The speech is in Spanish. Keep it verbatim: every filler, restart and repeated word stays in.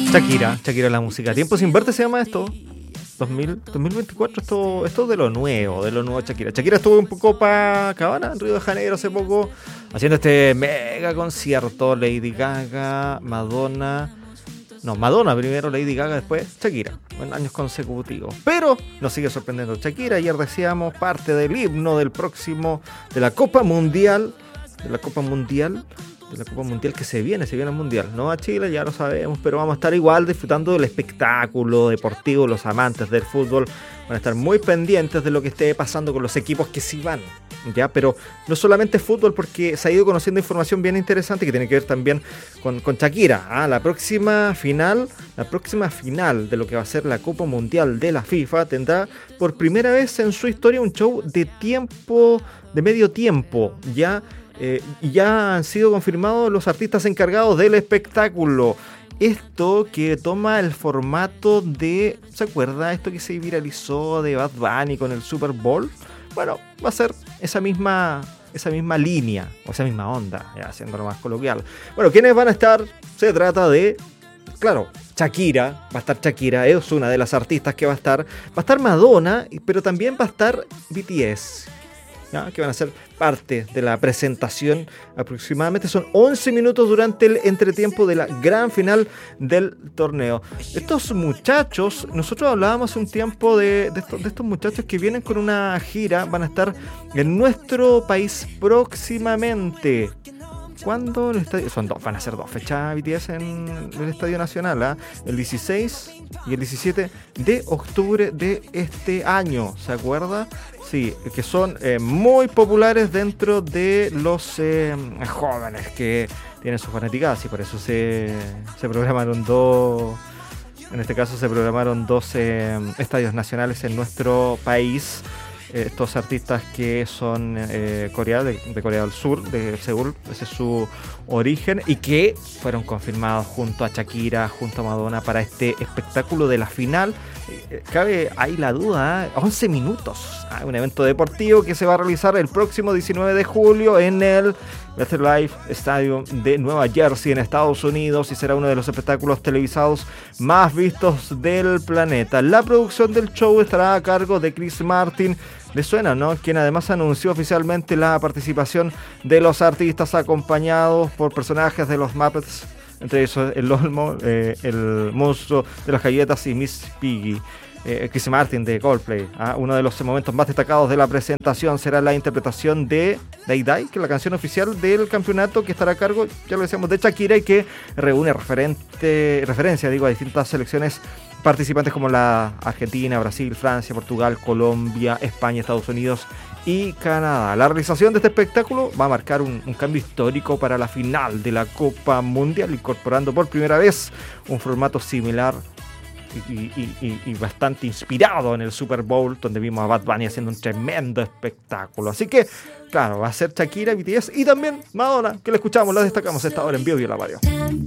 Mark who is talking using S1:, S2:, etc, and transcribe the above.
S1: Shakira, Shakira la música. Tiempo sin verte se llama esto. dos mil, dos mil veinticuatro, esto, esto de lo nuevo, de lo nuevo Shakira. Shakira estuvo en Copacabana, en Río de Janeiro hace poco, haciendo este mega concierto. Lady Gaga, Madonna. No, Madonna primero, Lady Gaga, después Shakira, en años consecutivos. Pero nos sigue sorprendiendo Shakira. Ayer decíamos parte del himno del próximo, de la Copa Mundial, de la Copa Mundial, de la Copa Mundial que se viene, se viene el Mundial. No a Chile, ya lo sabemos, pero vamos a estar igual disfrutando del espectáculo deportivo. Los amantes del fútbol van a estar muy pendientes de lo que esté pasando con los equipos que sí van, ¿ya? Pero no solamente fútbol, porque se ha ido conociendo información bien interesante que tiene que ver también con, con Shakira. ¿ah? La próxima final, la próxima final de lo que va a ser la Copa Mundial de la FIFA tendrá por primera vez en su historia un show de tiempo, de medio tiempo, ¿ya? Eh, ya han sido confirmados los artistas encargados del espectáculo. Esto que toma el formato de... ¿Se acuerda esto que se viralizó de Bad Bunny con el Super Bowl? Bueno, va a ser esa misma, esa misma línea, o esa misma onda, ya haciéndolo más coloquial. Bueno, ¿quiénes van a estar? Se trata de... Claro, Shakira, va a estar Shakira, es una de las artistas que va a estar. Va a estar Madonna, pero también va a estar B T S. ¿Ya? Que van a ser parte de la presentación. Aproximadamente son once minutos durante el entretiempo de la gran final del torneo. Estos muchachos, nosotros hablábamos hace un tiempo de, de, estos, de estos muchachos que vienen con una gira, van a estar en nuestro país próximamente. ¿Cuándo? El estadio? Son dos, van a ser dos fechas B T S en el Estadio Nacional, ¿eh? El dieciséis y el diecisiete de octubre de este año, ¿se acuerda? Sí, que son eh, muy populares dentro de los eh, jóvenes que tienen sus fanaticadas, y por eso se, se programaron dos, en este caso se programaron dos eh, estadios nacionales en nuestro país. Estos artistas que son eh, Corea, de, de Corea del Sur, de Seúl, ese es su origen, y que fueron confirmados junto a Shakira, junto a Madonna para este espectáculo de la final. Eh, cabe ahí la duda, ¿eh? once minutos, ¿eh? Un evento deportivo que se va a realizar el próximo diecinueve de julio en el MetLife Stadium de Nueva Jersey, en Estados Unidos, y será uno de los espectáculos televisados más vistos del planeta. La producción del show estará a cargo de Chris Martin. ¿Le suena, no? Quien además anunció oficialmente la participación de los artistas acompañados por personajes de los Muppets, entre ellos el Olmo, eh, el monstruo de las galletas y Miss Piggy. Eh, Chris Martin de Coldplay. ¿ah? Uno de los momentos más destacados de la presentación será la interpretación de Day Day, que es la canción oficial del campeonato, que estará a cargo, ya lo decíamos, de Shakira, y que reúne referente, referencia digo, a distintas selecciones participantes como la Argentina, Brasil, Francia, Portugal, Colombia, España, Estados Unidos y Canadá. La realización de este espectáculo va a marcar un, un cambio histórico para la final de la Copa Mundial, incorporando por primera vez un formato similar Y, y, y, y bastante inspirado en el Super Bowl, donde vimos a Bad Bunny haciendo un tremendo espectáculo. Así que, claro, va a ser Shakira, B T S y también Madonna, que la escuchamos, la destacamos esta hora en Vivo y la Radio.